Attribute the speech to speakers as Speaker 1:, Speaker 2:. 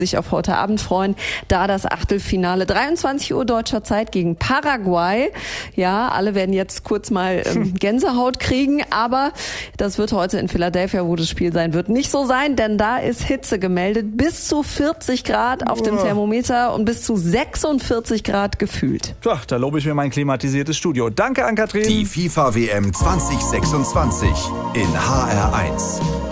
Speaker 1: sich auf heute Abend freuen, da das Achtelfinale 23 Uhr deutscher Zeit gegen Paraguay. Ja, alle werden jetzt kurz mal Gänsehaut kriegen, aber das wird heute in Philadelphia, wo das Spiel sein wird, nicht so sein, denn da ist Hitze gemeldet, bis zu 40 Grad auf dem Thermometer und bis zu 46 Grad gefühlt.
Speaker 2: Tja, da lobe ich mir mein klimatisiertes Studio. Danke an Katrin.
Speaker 3: Die FIFA WM 2026 in HR1.